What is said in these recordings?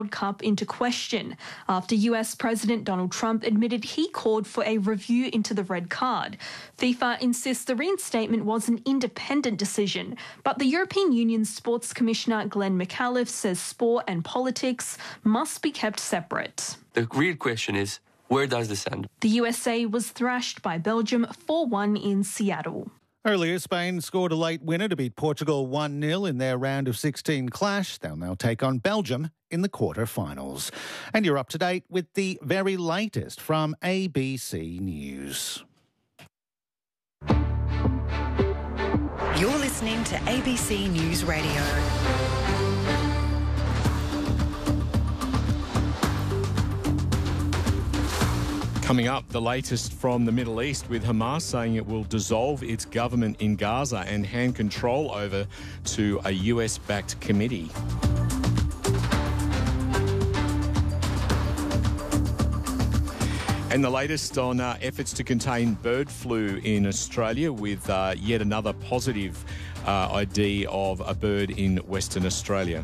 Cup into question after US President Donald Trump admitted he called for a review into the red card. FIFA insists the reinstatement was an independent decision, but the European Union's Sports Commissioner Glenn McAuliffe says sport and politics must be kept separate. The real question is, where does this end? The USA was thrashed by Belgium 4-1 in Seattle. Earlier, Spain scored a late winner to beat Portugal 1-0 in their round of 16 clash. They'll now take on Belgium in the quarter-finals. And you're up to date with the very latest from ABC News. You're listening to ABC News Radio. Coming up, the latest from the Middle East, with Hamas saying it will dissolve its government in Gaza and hand control over to a US-backed committee. And the latest on efforts to contain bird flu in Australia, with yet another positive ID of a bird in Western Australia.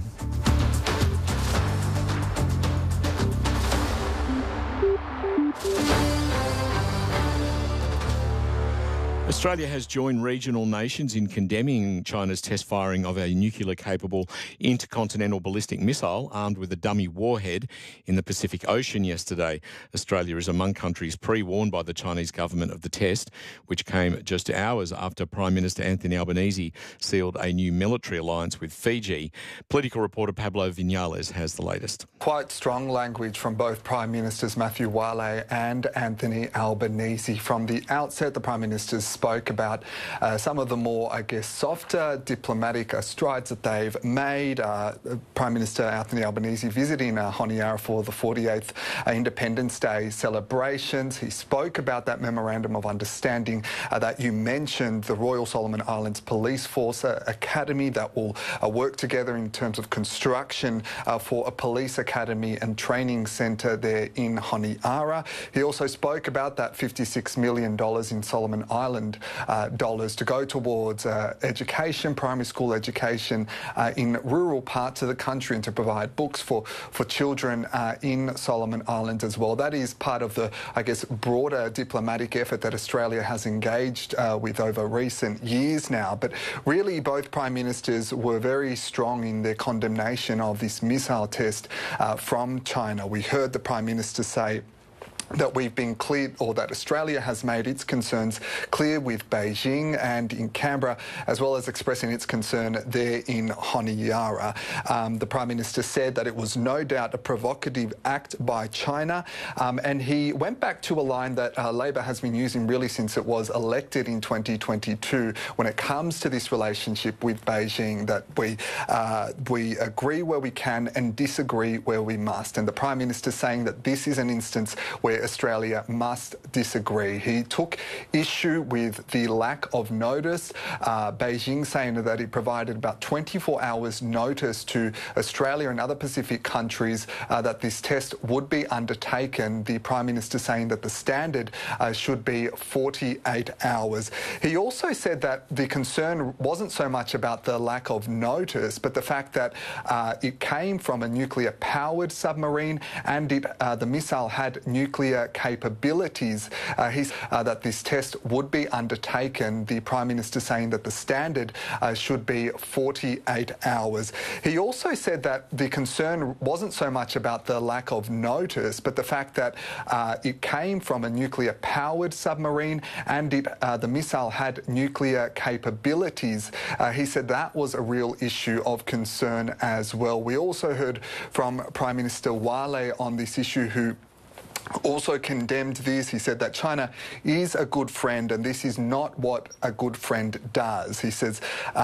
Australia has joined regional nations in condemning China's test firing of a nuclear-capable intercontinental ballistic missile armed with a dummy warhead in the Pacific Ocean yesterday. Australia is among countries pre-warned by the Chinese government of the test, which came just hours after Prime Minister Anthony Albanese sealed a new military alliance with Fiji. Political reporter Pablo Vinales has the latest. Quite strong language from both Prime Ministers Matthew Wale and Anthony Albanese. From the outset, the Prime Ministers spoke about some of the more, softer diplomatic strides that they've made. Prime Minister Anthony Albanese visiting Honiara for the 48th Independence Day celebrations. He spoke about that memorandum of understanding that you mentioned, the Royal Solomon Islands Police Force Academy that will work together in terms of construction for a police academy and training centre there in Honiara. He also spoke about that $56 million in Solomon Island dollars to go towards education, primary school education in rural parts of the country, and to provide books for children in Solomon Islands as well. That is part of the, broader diplomatic effort that Australia has engaged with over recent years now. But really, both Prime Ministers were very strong in their condemnation of this missile test from China. We heard the Prime Minister say that we've been clear, or that Australia has made its concerns clear with Beijing and in Canberra, as well as expressing its concern there in Honiara. The Prime Minister said that it was no doubt a provocative act by China, and he went back to a line that Labor has been using really since it was elected in 2022 when it comes to this relationship with Beijing, that we agree where we can and disagree where we must. And the Prime Minister saying that this is an instance where Australia must disagree. He took issue with the lack of notice. Beijing saying that it provided about 24 hours notice to Australia and other Pacific countries that this test would be undertaken. The Prime Minister saying that the standard should be 48 hours. He also said that the concern wasn't so much about the lack of notice, but the fact that it came from a nuclear-powered submarine and the missile had nuclear capabilities. That this test would be undertaken. The Prime Minister saying that the standard should be 48 hours. He also said that the concern wasn't so much about the lack of notice, but the fact that it came from a nuclear-powered submarine and the missile had nuclear capabilities. He said that was a real issue of concern as well. We also heard from Prime Minister Wale on this issue, who also condemned this. He said that China is a good friend and this is not what a good friend does. He said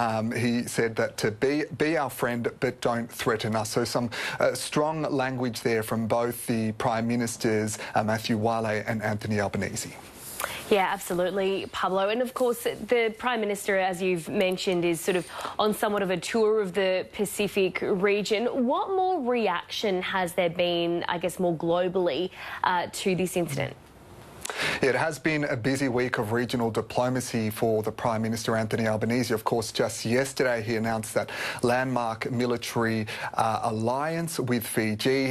that to be our friend but don't threaten us. So some strong language there from both the Prime Ministers, Matthew Wale and Anthony Albanese. Yeah, absolutely, Pablo. And of course, the Prime Minister, as you've mentioned, is sort of on somewhat of a tour of the Pacific region. What more reaction has there been, more globally, to this incident? It has been a busy week of regional diplomacy for the Prime Minister Anthony Albanese. Of course, just yesterday he announced that landmark military alliance with Fiji.